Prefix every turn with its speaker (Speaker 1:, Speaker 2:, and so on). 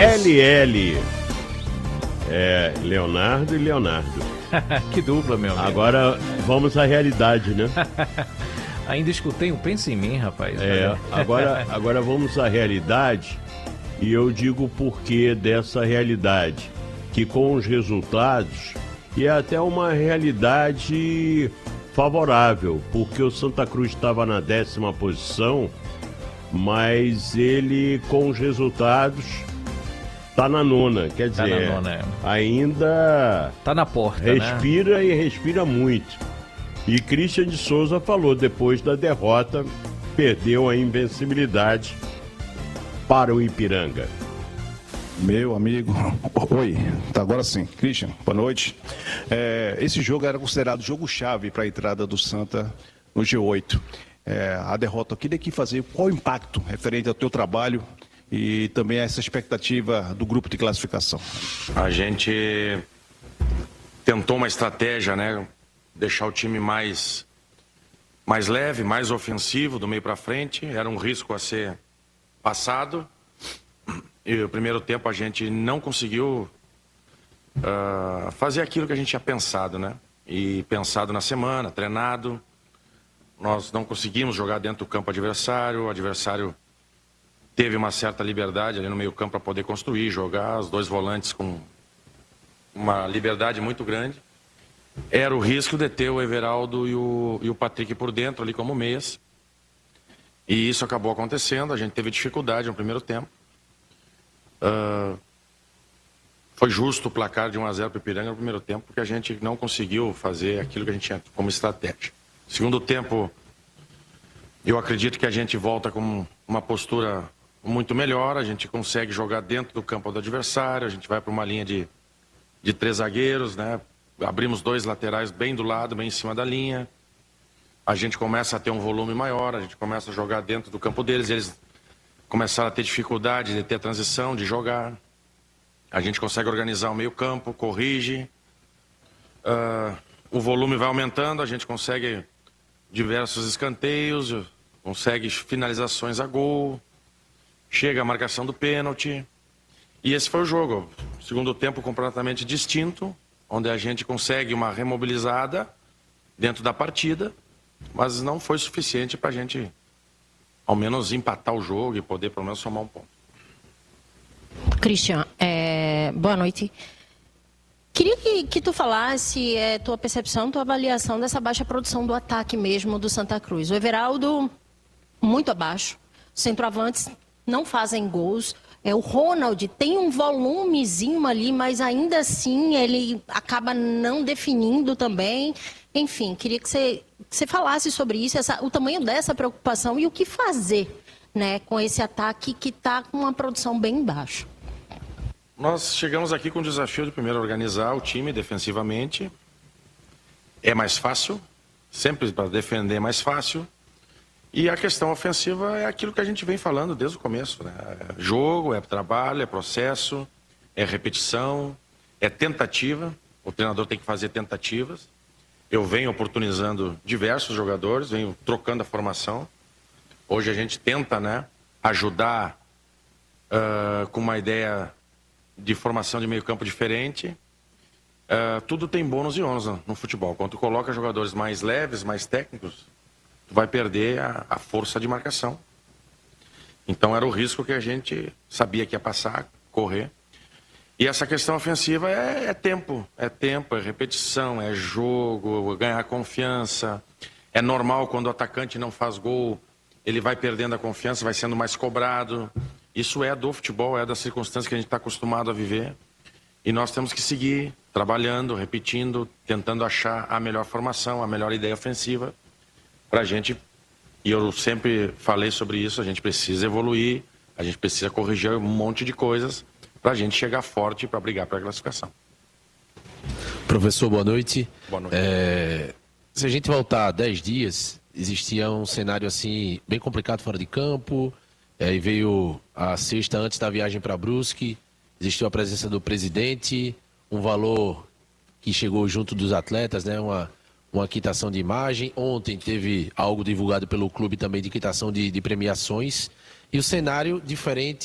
Speaker 1: LL. É, Leonardo e Leonardo.
Speaker 2: Que dupla, meu amigo.
Speaker 1: Agora vamos à realidade, né?
Speaker 2: Ainda escutei um Pensa em Mim, rapaz.
Speaker 1: Agora vamos à realidade, e eu digo o porquê dessa realidade, que com os resultados, e é até uma realidade favorável, porque o Santa Cruz estava na 10ª posição, mas ele com os resultados tá na 9ª, quer dizer, ainda
Speaker 2: tá na porta,
Speaker 1: respira, né? E respira muito. E Christian de Souza falou, depois da derrota, perdeu a invencibilidade para o Ipiranga.
Speaker 3: Meu amigo, oi, tá, agora sim. Christian, boa noite. Esse jogo era considerado jogo-chave para a entrada do Santa no G8. A derrota, eu queria aqui fazer qual o impacto referente ao teu trabalho e também a essa expectativa do grupo de classificação.
Speaker 4: A gente tentou uma estratégia, né? Deixar o time mais leve, mais ofensivo, do meio para frente. Era um risco a ser passado. E o primeiro tempo a gente não conseguiu fazer aquilo que a gente tinha pensado, né? E pensado na semana, treinado. Nós não conseguimos jogar dentro do campo adversário. O adversário teve uma certa liberdade ali no meio campo para poder construir, jogar. Os dois volantes com uma liberdade muito grande. Era o risco de ter o Everaldo e o Patrick por dentro ali como meias. E isso acabou acontecendo. A gente teve dificuldade no primeiro tempo. Foi justo o placar de 1-0 para o Ipiranga no primeiro tempo, porque a gente não conseguiu fazer aquilo que a gente tinha como estratégia. Segundo tempo, eu acredito que a gente volta com uma postura muito melhor. A gente consegue jogar dentro do campo do adversário. A gente vai para uma linha de 3 zagueiros, né? Abrimos 2 laterais bem do lado, bem em cima da linha. A gente começa a ter um volume maior, a gente começa a jogar dentro do campo deles. Eles começaram a ter dificuldade de ter a transição, de jogar. A gente consegue organizar o meio campo, corrige. O volume vai aumentando, a gente consegue diversos escanteios, consegue finalizações a gol. Chega a marcação do pênalti. E esse foi o jogo. Segundo tempo completamente distinto, onde a gente consegue uma remobilizada dentro da partida, mas não foi suficiente para a gente, ao menos, empatar o jogo e poder, pelo menos, somar um ponto.
Speaker 5: Christian, boa noite. Queria que tu falasse tua percepção, tua avaliação dessa baixa produção do ataque mesmo do Santa Cruz. O Everaldo, muito abaixo. Os centroavantes não fazem gols. O Ronald tem um volumezinho ali, mas ainda assim ele acaba não definindo também. Enfim, queria que você falasse sobre isso, o tamanho dessa preocupação e o que fazer, né, com esse ataque que está com uma produção bem baixa.
Speaker 4: Nós chegamos aqui com o desafio de primeiro organizar o time defensivamente. É mais fácil, sempre para defender é mais fácil. E a questão ofensiva é aquilo que a gente vem falando desde o começo, né? É jogo, é trabalho, é processo, é repetição, é tentativa. O treinador tem que fazer tentativas. Eu venho oportunizando diversos jogadores, venho trocando a formação. Hoje a gente tenta, né, ajudar com uma ideia de formação de meio campo diferente. Tudo tem bônus e ônus no futebol. Quando tu coloca jogadores mais leves, mais técnicos, tu vai perder a força de marcação. Então era o risco que a gente sabia que ia passar, correr. E essa questão ofensiva é tempo, é repetição, é jogo, ganhar confiança. É normal quando o atacante não faz gol, ele vai perdendo a confiança, vai sendo mais cobrado. Isso é do futebol, é das circunstâncias que a gente está acostumado a viver. E nós temos que seguir trabalhando, repetindo, tentando achar a melhor formação, a melhor ideia ofensiva. Para a gente, e eu sempre falei sobre isso, a gente precisa evoluir, a gente precisa corrigir um monte de coisas para a gente chegar forte para brigar pela classificação.
Speaker 6: Professor, boa noite.
Speaker 4: Boa noite.
Speaker 6: Se a gente voltar 10 dias, existia um cenário assim bem complicado fora de campo, e veio a sexta antes da viagem para Brusque, existiu a presença do presidente, um valor que chegou junto dos atletas, né, uma quitação de imagem. Ontem teve algo divulgado pelo clube também de quitação de premiações. E o cenário diferente